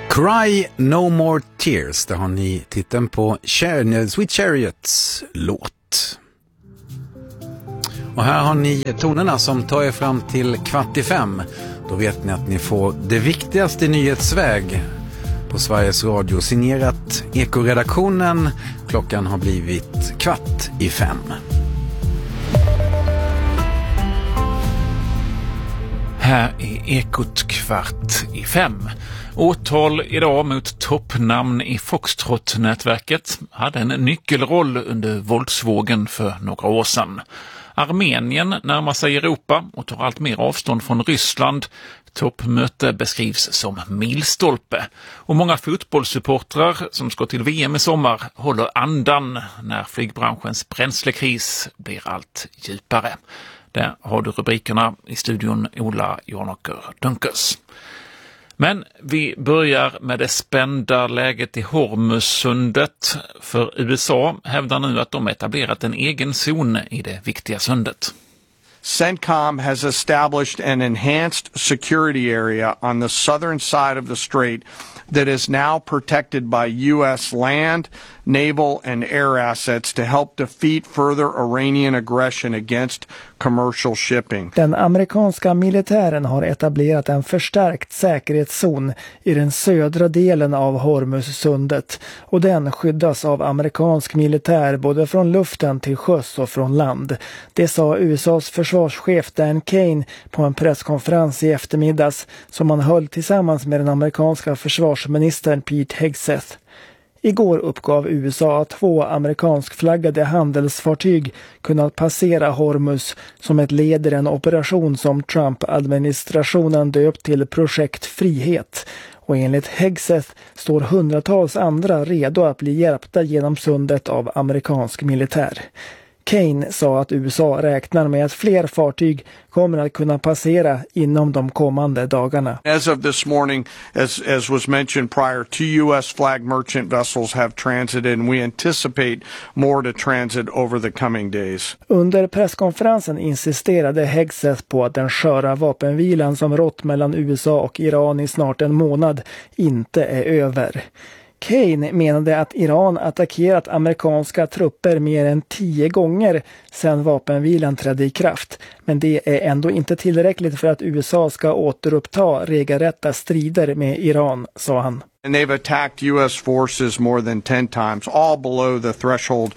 Cry No More Tears, där har ni titeln på Sweet Chariots låt. Och här har ni tonerna som tar er fram till 4:45. Då vet ni att ni får det viktigaste i nyhetsväg på Sveriges Radio, signerat Ekoredaktionen. Klockan har blivit 4:45. Här är Ekot 4:45. Åtal idag mot toppnamn i Foxtrot-nätverket hade en nyckelroll under våldsvågen för några år sedan. Armenien närmar sig Europa och tar allt mer avstånd från Ryssland. Toppmöte beskrivs som milstolpe. Och många fotbollssupportrar som ska till VM i sommar håller andan när flygbranschens bränslekris blir allt djupare. Där har du rubrikerna i studion, Ola Jornocker Dunkers. Men vi börjar med det spända läget i Hormuzsundet. För USA hävdar nu att de etablerat en egen zon i det viktiga sundet. CENTCOM has established an enhanced security area on the southern side of the strait that is now protected by U.S. land, naval and air assets to help defeat further Iranian aggression against commercial shipping. Den amerikanska militären har etablerat en förstärkt säkerhetszon i den södra delen av Hormuzsundet, och den skyddas av amerikansk militär både från luften till sjöss och från land. Det sa USAs försvarschef Dan Kane på en presskonferens i eftermiddags som han höll tillsammans med den amerikanska försvarsministern Pete Hegseth. Igår uppgav USA att 2 amerikanskflaggade handelsfartyg kunnat passera Hormuz som ett led i en operation som Trump-administrationen döpt till Projekt Frihet. Och enligt Hegseth står hundratals andra redo att bli hjälpta genom sundet av amerikansk militär. Kane sa att USA räknar med att fler fartyg kommer att kunna passera inom de kommande dagarna. As of this morning, as was mentioned prior, 2 US flag merchant vessels have transited and we anticipate more to transit over the coming days. Under presskonferensen insisterade Hegseth på att den sköra vapenvilan som rått mellan USA och Iran i snart en månad inte är över. Kane menade att Iran attackerat amerikanska trupper mer än 10 gånger sedan vapenvilan trädde i kraft. Men det är ändå inte tillräckligt för att USA ska återuppta regelrätta strider med Iran, sa han. And they've attacked U.S. forces more than 10 times, all below the threshold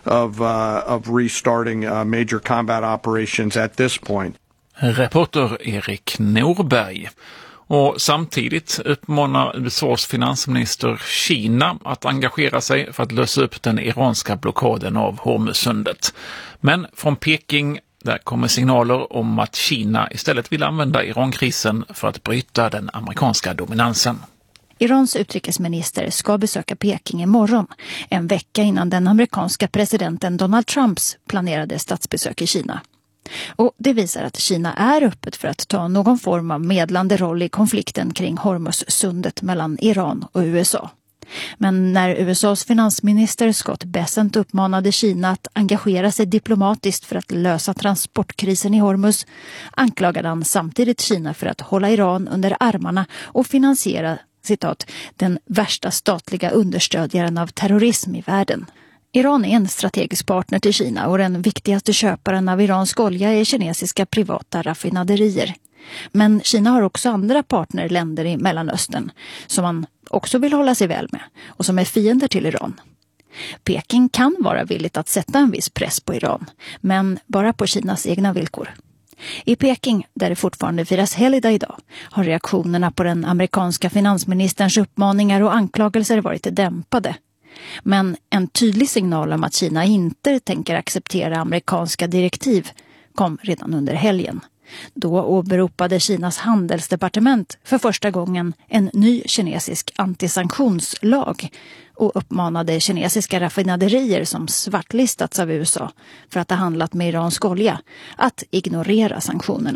of restarting major combat operations at this point. Reporter Erik Norberg. Och samtidigt uppmanar USAs finansminister Kina att engagera sig för att lösa upp den iranska blockaden av Hormuzsundet. Men från Peking där kommer signaler om att Kina istället vill använda Irankrisen för att bryta den amerikanska dominansen. Irans utrikesminister ska besöka Peking imorgon, en vecka innan den amerikanska presidenten Donald Trumps planerade statsbesök i Kina. Och det visar att Kina är öppet för att ta någon form av medlande roll i konflikten kring Hormuzsundet mellan Iran och USA. Men när USAs finansminister Scott Bessent uppmanade Kina att engagera sig diplomatiskt för att lösa transportkrisen i Hormuz, anklagade han samtidigt Kina för att hålla Iran under armarna och finansiera, citat, den värsta statliga understödjaren av terrorism i världen. Iran är en strategisk partner till Kina och den viktigaste köparen av iransk olja är kinesiska privata raffinaderier. Men Kina har också andra partnerländer i Mellanöstern som man också vill hålla sig väl med och som är fiender till Iran. Peking kan vara villigt att sätta en viss press på Iran, men bara på Kinas egna villkor. I Peking, där det fortfarande firas helgdag idag, har reaktionerna på den amerikanska finansministerns uppmaningar och anklagelser varit dämpade. Men en tydlig signal om att Kina inte tänker acceptera amerikanska direktiv kom redan under helgen. Då åberopade Kinas handelsdepartement för första gången en ny kinesisk antisanktionslag och uppmanade kinesiska raffinaderier som svartlistats av USA för att ha handlat med iransk olja att ignorera sanktionerna.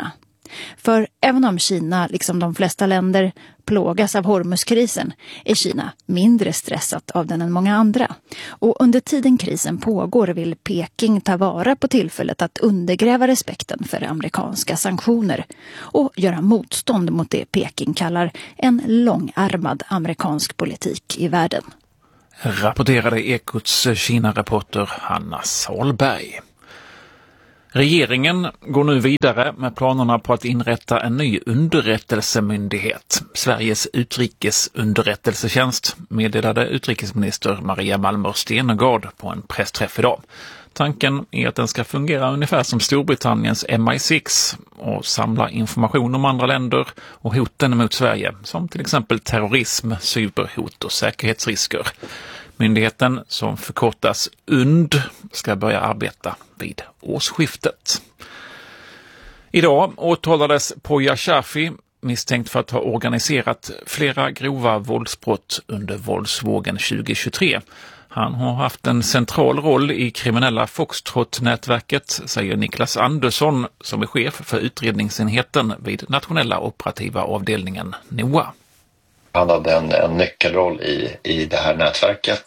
För även om Kina, liksom de flesta länder, plågas av Hormuzkrisen är Kina mindre stressat av den än många andra. Och under tiden krisen pågår vill Peking ta vara på tillfället att undergräva respekten för amerikanska sanktioner och göra motstånd mot det Peking kallar en långarmad amerikansk politik i världen. Rapporterade Ekots Kina-reporter Hanna Salberg. Regeringen går nu vidare med planerna på att inrätta en ny underrättelsemyndighet. Sveriges utrikesunderrättelsetjänst, meddelade utrikesminister Maria Malmer Stenergard på en pressträff idag. Tanken är att den ska fungera ungefär som Storbritanniens MI6 och samla information om andra länder och hoten mot Sverige, som till exempel terrorism, cyberhot och säkerhetsrisker. Myndigheten, som förkortas UND, ska börja arbeta vid årsskiftet. Idag åtalades Poya Shafi, misstänkt för att ha organiserat flera grova våldsbrott under våldsvågen 2023. Han har haft en central roll i kriminella Foxtrot-nätverket, säger Niklas Andersson, som är chef för utredningsenheten vid nationella operativa avdelningen NOA. Han hade en nyckelroll i det här nätverket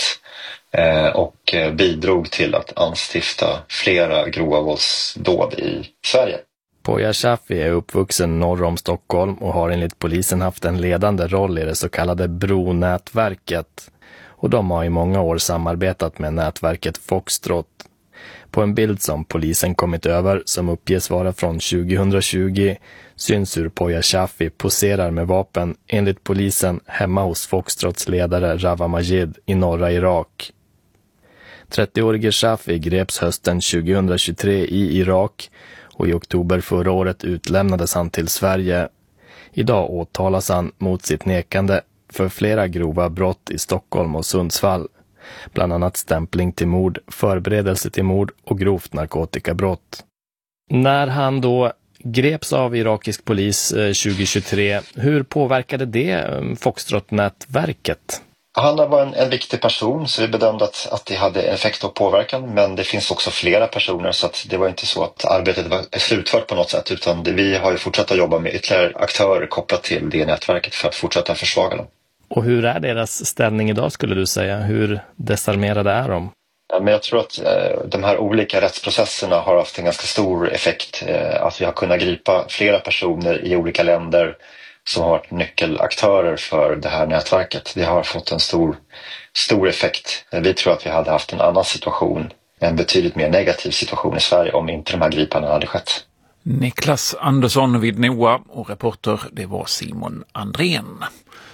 och bidrog till att anstifta flera grova våldsdåd i Sverige. Poya Shafi är uppvuxen norr om Stockholm och har enligt polisen haft en ledande roll i det så kallade Bro-nätverket. Och de har i många år samarbetat med nätverket Foxtrot. På en bild som polisen kommit över, som uppges vara från 2020, syns hur Poya Shafi poserar med vapen enligt polisen hemma hos Foxtrots ledare Rawa Majid i norra Irak. 30-årige Shafi greps hösten 2023 i Irak och i oktober förra året utlämnades han till Sverige. Idag åtalas han mot sitt nekande för flera grova brott i Stockholm och Sundsvall. Bland annat stämpling till mord, förberedelse till mord och grovt narkotikabrott. När han då greps av irakisk polis 2023, hur påverkade det Foxtrot-nätverket? Han var en viktig person, så vi bedömde att det hade effekt och påverkan, men det finns också flera personer, så att det var inte så att arbetet var slutfört på något sätt, utan vi har ju fortsatt att jobba med ytterligare aktörer kopplat till det nätverket för att fortsätta försvaga dem. Och hur är deras ställning idag, skulle du säga? Hur desarmerade är de? Ja, men jag tror att de här olika rättsprocesserna har haft en ganska stor effekt. Att vi har kunnat gripa flera personer i olika länder som har varit nyckelaktörer för det här nätverket. Det har fått en stor effekt. Vi tror att vi hade haft en annan situation, en betydligt mer negativ situation i Sverige om inte de här gripandena hade skett. Niklas Andersson vid NOA och reporter, det var Simon Andrén.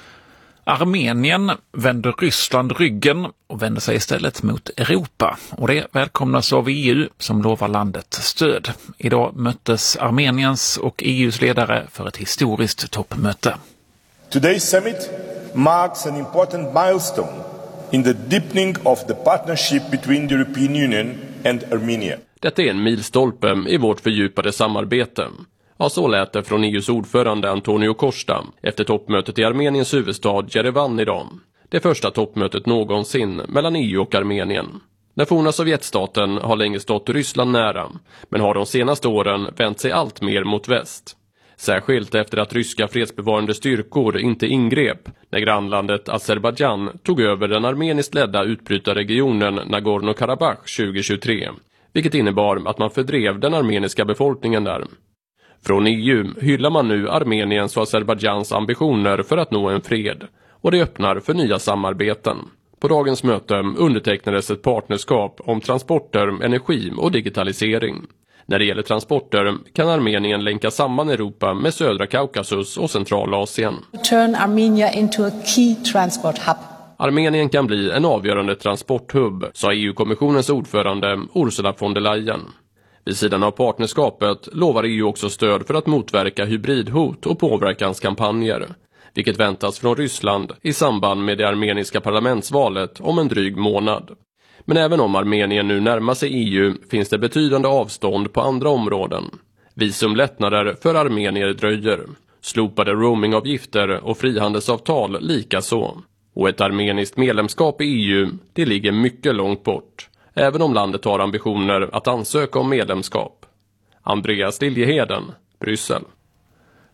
Armenien vänder Ryssland ryggen och vänder sig istället mot Europa. Och det välkomnas av EU som lovar landet stöd. Idag möttes Armeniens och EUs ledare för ett historiskt toppmöte. Today's summit marks an important milestone in the deepening of the partnership between the European Union and Armenia. Detta är en milstolpe i vårt fördjupade samarbete. Ja, så lät det från EUs ordförande Antonio Costa efter toppmötet i Armeniens huvudstad Jerevan idag. Det första toppmötet någonsin mellan EU och Armenien. Den forna Sovjetstaten har länge stått Ryssland nära, men har de senaste åren vänt sig allt mer mot väst. Särskilt efter att ryska fredsbevarande styrkor inte ingrep när grannlandet Azerbaijan tog över den armeniskt ledda utbrytarregionen Nagorno-Karabach 2023, vilket innebar att man fördrev den armeniska befolkningen där. Från EU hyllar man nu Armeniens och Azerbajdzjans ambitioner för att nå en fred, och det öppnar för nya samarbeten. På dagens möte undertecknades ett partnerskap om transporter, energi och digitalisering. När det gäller transporter kan Armenien länka samman Europa med södra Kaukasus och Centralasien. Turn Armenia into a key transport hub. Armenien kan bli en avgörande transporthubb, sa EU-kommissionens ordförande Ursula von der Leyen. Vid sidan av partnerskapet lovar EU också stöd för att motverka hybridhot och påverkanskampanjer, vilket väntas från Ryssland i samband med det armeniska parlamentsvalet om en dryg månad. Men även om Armenien nu närmar sig EU finns det betydande avstånd på andra områden. Visumlättnader för armenier dröjer, slopade roamingavgifter och frihandelsavtal likaså. Och ett armeniskt medlemskap i EU, det ligger mycket långt bort, även om landet har ambitioner att ansöka om medlemskap. Andreas Liljeheden, Bryssel.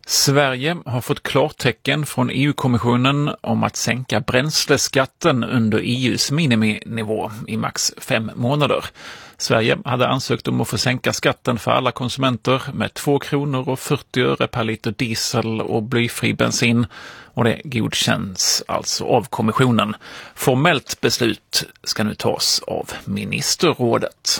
Sverige har fått klartecken från EU-kommissionen om att sänka bränsleskatten under EUs miniminivå i max 5 månader. Sverige hade ansökt om att få sänka skatten för alla konsumenter med 2 kronor och 40 öre per liter diesel och blyfri bensin, och det godkänns alltså av kommissionen. Formellt beslut ska nu tas av ministerrådet.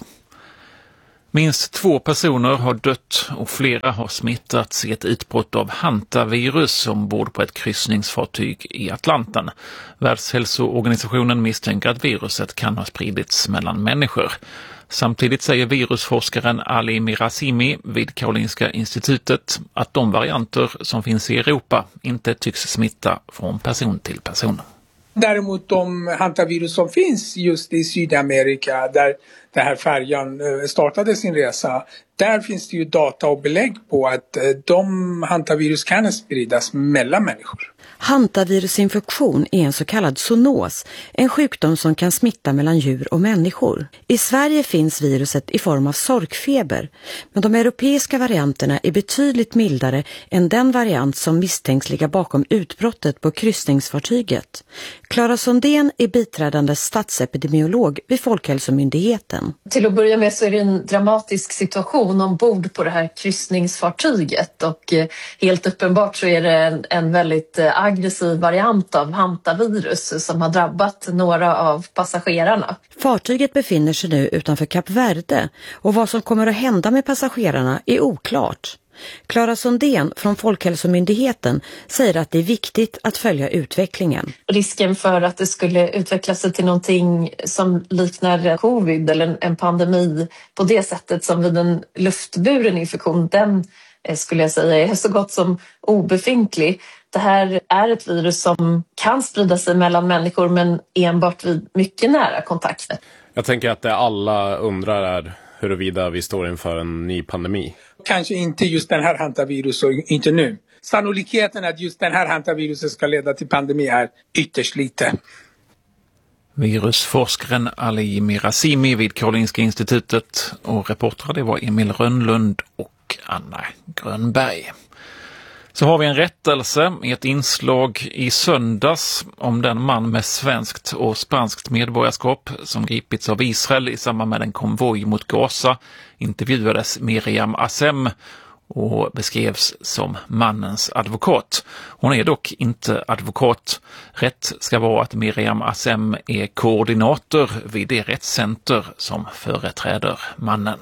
Minst 2 personer har dött och flera har smittats i ett utbrott av hantavirus ombord på ett kryssningsfartyg i Atlanten. Världshälsoorganisationen misstänker att viruset kan ha spridits mellan människor. Samtidigt säger virusforskaren Ali Mirazimi vid Karolinska institutet att de varianter som finns i Europa inte tycks smitta från person till person. Däremot de hantavirus som finns just i Sydamerika där den här färjan startade sin resa, där finns det ju data och belägg på att de hantavirus kan spridas mellan människor. Hantavirusinfektion är en så kallad zoonos, en sjukdom som kan smitta mellan djur och människor. I Sverige finns viruset i form av sorkfeber, men de europeiska varianterna är betydligt mildare än den variant som misstänks ligga bakom utbrottet på kryssningsfartyget. Clara Sondén är biträdande statsepidemiolog vid Folkhälsomyndigheten. Till att börja med så är det en dramatisk situation ombord på det här kryssningsfartyget, och helt uppenbart så är det en väldigt aggressiv variant av hantavirus som har drabbat några av passagerarna. Fartyget befinner sig nu utanför Kap Verde och vad som kommer att hända med passagerarna är oklart. Clara Sondén från Folkhälsomyndigheten säger att det är viktigt att följa utvecklingen. Risken för att det skulle utveckla sig till någonting som liknar covid eller en pandemi på det sättet som vid en luftburen infektion, den skulle jag säga är så gott som obefintlig. Det här är ett virus som kan sprida sig mellan människor men enbart vid mycket nära kontakter. Jag tänker att det alla undrar är huruvida vi står inför en ny pandemi. Kanske inte just den här hantavirus och inte nu. Sannolikheten att just den här hantaviruset ska leda till pandemi är ytterst liten. Virusforskaren Ali Mirazimi vid Karolinska institutet, och reportrar det var Emil Rönnlund och Anna Grönberg. Så har vi en rättelse i ett inslag i söndags om den man med svenskt och spanskt medborgarskap som gripits av Israel i samband med en konvoj mot Gaza. Intervjuades Miriam Assem och beskrevs som mannens advokat. Hon är dock inte advokat. Rätt ska vara att Miriam Assem är koordinator vid det rättscenter som företräder mannen.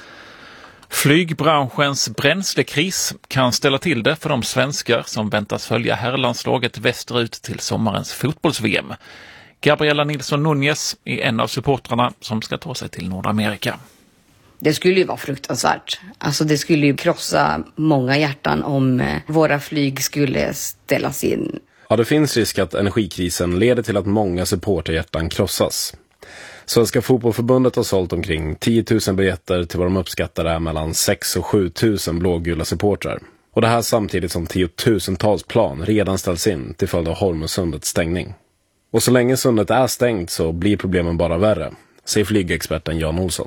Flygbranschens bränslekris kan ställa till det för de svenskar som väntas följa herrlandslaget västerut till sommarens fotbolls-VM. Gabriela Nilsson Núñez är en av supportrarna som ska ta sig till Nordamerika. Det skulle ju vara fruktansvärt. Alltså det skulle ju krossa många hjärtan om våra flyg skulle ställas in. Ja, det finns risk att energikrisen leder till att många supporterhjärtan krossas. Svenska fotbollförbundet har sålt omkring 10 000 biljetter till vad de uppskattar är mellan 6 och 7 000 blågula supportrar. Och det här samtidigt som 10 000-tals plan redan ställs in till följd av Hormuzsundets stängning. Och så länge sundet är stängt så blir problemen bara värre, säger flygexperten Jan Olsson.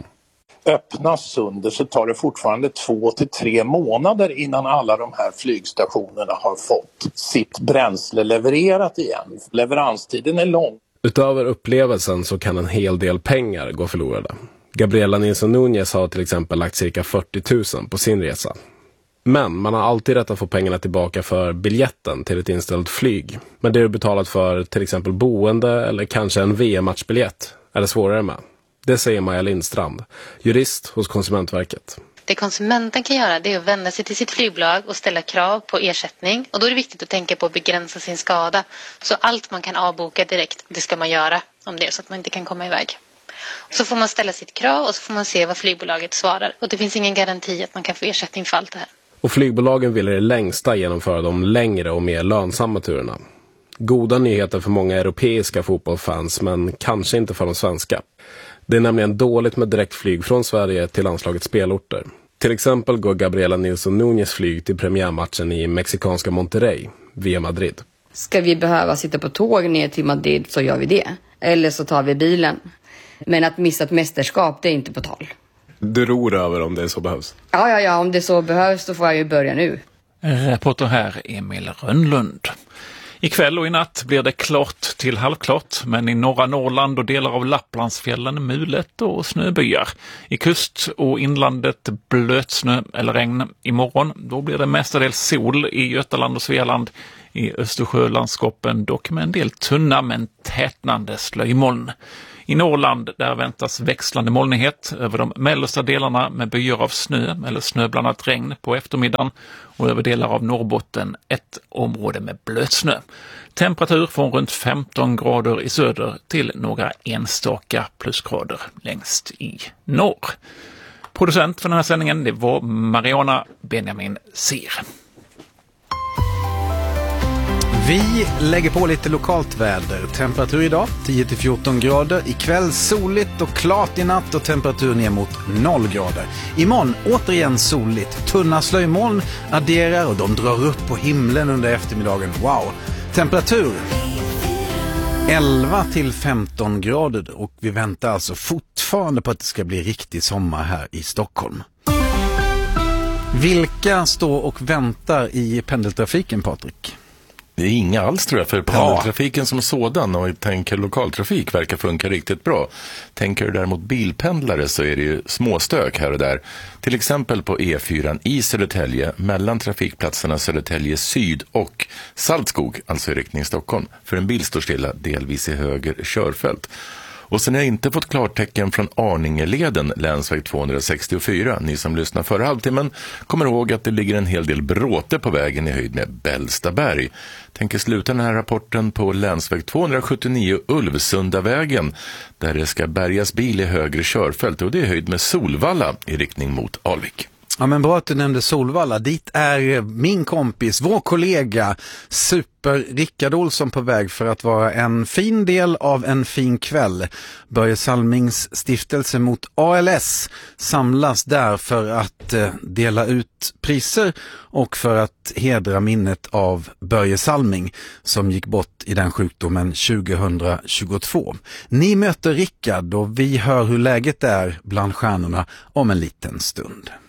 Öppnas sundet så tar det fortfarande 2 till 3 månader innan alla de här flygstationerna har fått sitt bränsle levererat igen. Leveranstiden är lång. Utöver upplevelsen så kan en hel del pengar gå förlorade. Gabriela Nilsson Núñez har till exempel lagt cirka 40 000 på sin resa. Men man har alltid rätt att få pengarna tillbaka för biljetten till ett inställt flyg. Men det är betalat för till exempel boende eller kanske en VM-matchbiljett är det svårare med. Det säger Maja Lindstrand, jurist hos Konsumentverket. Det konsumenten kan göra det är att vända sig till sitt flygbolag och ställa krav på ersättning. Och då är det viktigt att tänka på att begränsa sin skada. Så allt man kan avboka direkt, det ska man göra om det är så att man inte kan komma iväg. Så får man ställa sitt krav och så får man se vad flygbolaget svarar. Och det finns ingen garanti att man kan få ersättning för allt det här. Och flygbolagen vill i det längsta genomföra de längre och mer lönsamma turerna. Goda nyheter för många europeiska fotbollsfans, men kanske inte för de svenska. Det är nämligen dåligt med direktflyg från Sverige till landslagets spelorter. Till exempel går Gabriela Nilsson Núñez flyg till premiärmatchen i mexikanska Monterrey via Madrid. Ska vi behöva sitta på tåg ner till Madrid så gör vi det. Eller så tar vi bilen. Men att missa ett mästerskap, det är inte på tal. Du ror över om det så behövs? Ja, om det så behövs så får jag ju börja nu. Reporter här Emil Rönnlund. Ikväll och i natt blir det klart till halvklart, men i norra Norrland och delar av Lapplandsfjällen mulet och snöbyar. I kust och inlandet blötsnö eller regn imorgon. Då blir det mestadels sol i Götaland och Svealand. I Östersjölandskapen dock med en del tunna men tätnande slöjmoln. I Norrland där väntas växlande molnighet över de mellersta delarna med byar av snö eller snöblandat regn på eftermiddagen och över delar av Norrbotten ett område med blötsnö. Temperatur från runt 15 grader i söder till några enstaka plusgrader längst i norr. Producent för den här sändningen det var Mariana Benjamin Sir. Vi lägger på lite lokalt väder. Temperatur idag 10-14 grader. Ikväll soligt och klart i natt och temperatur ner mot 0 grader. Imorgon återigen soligt. Tunna slöjmoln adderar och de drar upp på himlen under eftermiddagen. Wow! Temperatur 11-15 grader och vi väntar alltså fortfarande på att det ska bli riktig sommar här i Stockholm. Vilka står och väntar i pendeltrafiken, Patrik? Det är inga alls tror jag, för pendeltrafiken som sådan och jag tänker lokaltrafik verkar funka riktigt bra. Tänker du däremot bilpendlare så är det ju småstök här och där. Till exempel på E4 i Södertälje mellan trafikplatserna Södertälje Syd och Saltskog, alltså i riktning Stockholm. För en bil står stilla delvis i höger körfält. Och sen har jag inte fått klartecken från Arningeleden, länsväg 264. Ni som lyssnar förra halvtimmen kommer ihåg att det ligger en hel del bråte på vägen i höjd med Bällstaberg. Tänker sluta den här rapporten på länsväg 279 Ulvsundavägen där det ska bärgas bil i högre körfält och det är höjd med Solvalla i riktning mot Alvik. Ja, men bra att du nämnde Solvalla. Dit är min kompis, vår kollega Super Rickard Olsson på väg för att vara en fin del av en fin kväll. Börje Salmings stiftelse mot ALS samlas där för att dela ut priser och för att hedra minnet av Börje Salming som gick bort i den sjukdomen 2022. Ni möter Rickard och vi hör hur läget är bland stjärnorna om en liten stund.